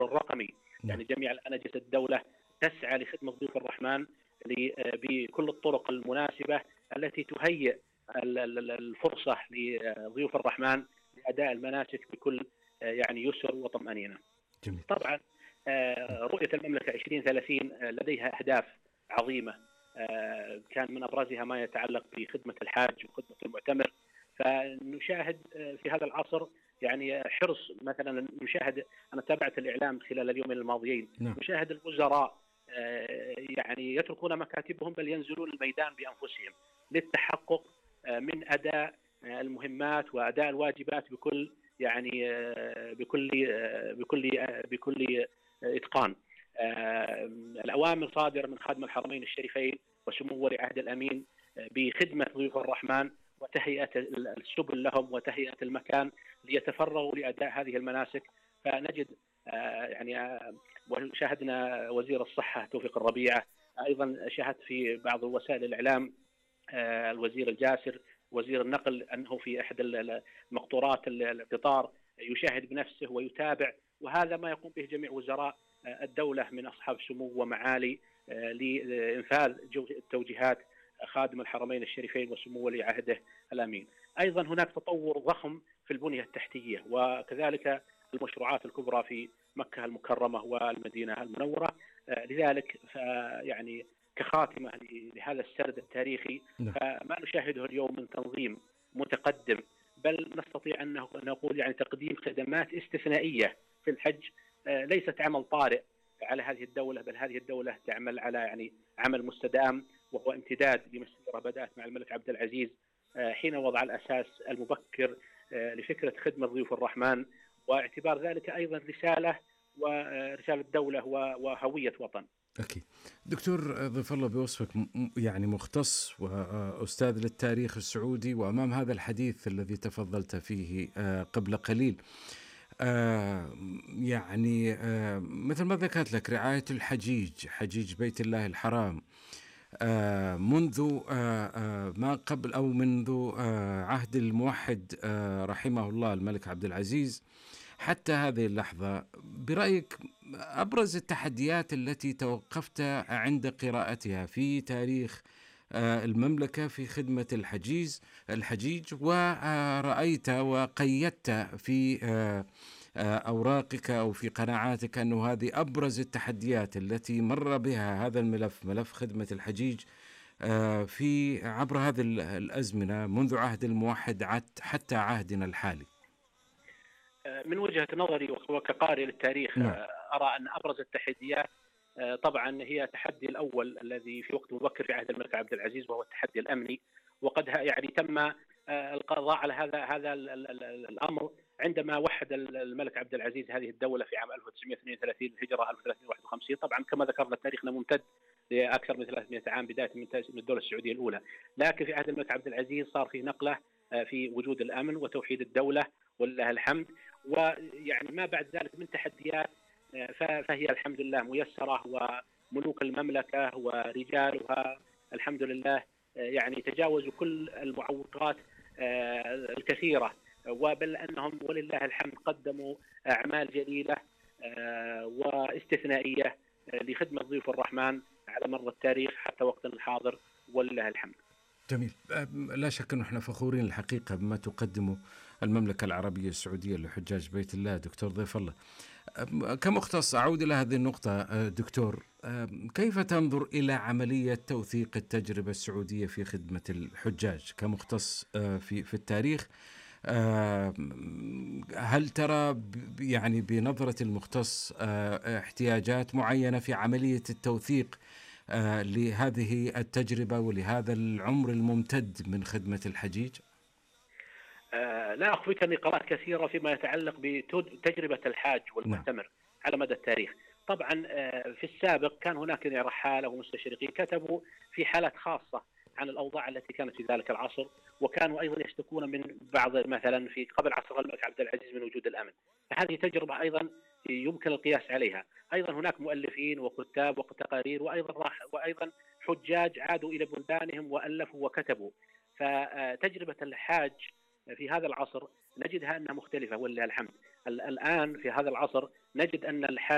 الرقمي. يعني جميع أجهزة الدولة تسعى لخدمة ضيوف الرحمن بكل الطرق المناسبة التي تهيئ الفرصة لضيوف الرحمن لأداء المناسك بكل يعني يسر وطمأنينة. جميل. طبعا رؤية المملكة 2030 لديها أهداف عظيمة، كان من أبرزها ما يتعلق بخدمة الحاج وخدمة المعتمر. فنشاهد في هذا العصر يعني حرص، مثلا نشاهد، أنا تابعت الإعلام خلال اليومين الماضيين، نشاهد الوزراء يعني يتركون مكاتبهم بل ينزلون الميدان بأنفسهم للتحقق من أداء المهمات وأداء الواجبات بكل يعني بكل إتقان. الأوامر صادرة من خادم الحرمين الشريفين وسمو ولي عهد الأمين بخدمة ضيوف الرحمن وتهيئة السبل لهم وتهيئة المكان ليتفرغوا لأداء هذه المناسك. فنجد يعني وشاهدنا وزير الصحة توفيق الربيعة، أيضا شاهدت في بعض وسائل الإعلام الوزير الجاسر وزير النقل أنه في أحد المقطورات القطار يشاهد بنفسه ويتابع، وهذا ما يقوم به جميع وزراء الدولة من أصحاب سمو ومعالي لإنفاذ توجيهات خادم الحرمين الشريفين وسمو ولي عهده الأمين. أيضا هناك تطور ضخم في البنية التحتية وكذلك المشروعات الكبرى في مكة المكرمة والمدينة المنورة. لذلك يعني كخاتمة لهذا السرد التاريخي، فما نشاهده اليوم من تنظيم متقدم، بل نستطيع أن نقول يعني تقديم خدمات استثنائية في الحج، ليست عمل طارئ على هذه الدولة، بل هذه الدولة تعمل على يعني عمل مستدام، وهو امتداد لمسيرة بدأت مع الملك عبد العزيز حين وضع الأساس المبكر لفكرة خدمة ضيوف الرحمن، واعتبار ذلك أيضا رسالة دولة وهوية وطن. أكيد. دكتور ضيف الله، بوصفك يعني مختص وأستاذ للتاريخ السعودي، وأمام هذا الحديث الذي تفضلت فيه قبل قليل، يعني مثل ما ذكرت لك رعاية حجيج بيت الله الحرام منذ ما قبل أو منذ عهد الموحد رحمه الله الملك عبد العزيز حتى هذه اللحظة، برأيك أبرز التحديات التي توقفت عند قراءتها في تاريخ المملكة في خدمة الحجيج، ورأيت وقيدت في أوراقك أو في قناعاتك أنه هذه أبرز التحديات التي مر بها هذا ملف خدمة الحجيج في عبر هذه الأزمنة منذ عهد الموحد حتى عهدنا الحالي؟ من وجهة نظري وكقارئ للتاريخ، أرى أن أبرز التحديات طبعا هي التحدي الأول الذي في وقت مبكر في عهد الملك عبد العزيز، وهو التحدي الأمني. وقد يعني تم القضاء على هذا الأمر عندما وحد الملك عبد العزيز هذه الدولة في عام 1932 الهجرة 1351. طبعا كما ذكرنا تاريخنا ممتد لأكثر من 300 عام بداية من الدولة السعودية الأولى، لكن في عهد الملك عبد العزيز صار في نقلة في وجود الأمن وتوحيد الدولة ولله الحمد. ويعني ما بعد ذلك من تحديات فهي الحمد لله ميسرة، وملوك المملكة ورجالها الحمد لله يعني تجاوزوا كل المعوقات الكثيرة، وبل أنهم ولله الحمد قدموا أعمال جليلة واستثنائية لخدمة ضيوف الرحمن على مر التاريخ حتى وقتنا الحاضر ولله الحمد. جميل. لا شك أنه احنا فخورين الحقيقة بما تقدمه المملكة العربية السعودية لحجاج بيت الله. دكتور ضيف الله، كمختص أعود إلى هذه النقطة. دكتور، كيف تنظر إلى عملية توثيق التجربة السعودية في خدمة الحجاج كمختص في التاريخ؟ هل ترى يعني بنظرة المختص احتياجات معينة في عملية التوثيق لهذه التجربة ولهذا العمر الممتد من خدمة الحجيج؟ لا أخفيك أني قرأت كثيرا فيما يتعلق بتجربة الحاج والمعتمر على مدى التاريخ. طبعا في السابق كان هناك رحالة ومستشرقين كتبوا في حالات خاصة عن الأوضاع التي كانت في ذلك العصر، وكانوا أيضا يشتكون من بعض مثلا في قبل عصر الملك عبد العزيز من وجود الأمن. فهذه تجربة أيضا يمكن القياس عليها. أيضا هناك مؤلفين وكتاب وتقارير وأيضا حجاج عادوا إلى بلدانهم وألفوا وكتبوا. فتجربة الحاج في هذا العصر نجدها أنها مختلفة ولله الحمد. الآن في هذا العصر نجد أن الحاج